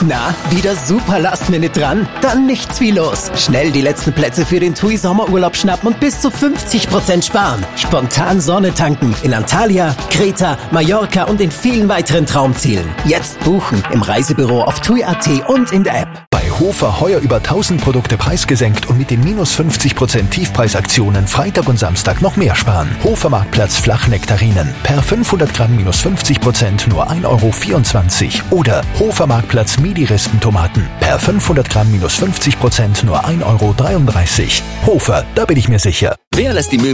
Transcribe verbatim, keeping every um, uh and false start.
Na, wieder super Last Minute dran? Dann nichts wie los. Schnell die letzten Plätze für den TUI Sommerurlaub schnappen und bis zu fünfzig Prozent sparen. Spontan Sonne tanken in Antalya, Kreta, Mallorca und in vielen weiteren Traumzielen. Jetzt buchen im Reisebüro auf tui punkt at und in der App. Bei Hofer heuer über tausend Produkte preisgesenkt und mit den minus fünfzig Prozent Tiefpreisaktionen Freitag und Samstag noch mehr sparen. Hofer Marktplatz Flachnektarinen. Per fünfhundert Gramm minus fünfzig Prozent nur ein Euro vierundzwanzig. Oder Hofer Marktplatz Midi-Rispentomaten. Per fünfhundert Gramm minus fünfzig Prozent nur ein Euro dreiunddreißig. Hofer, da bin ich mir sicher. Wer lässt die Möbel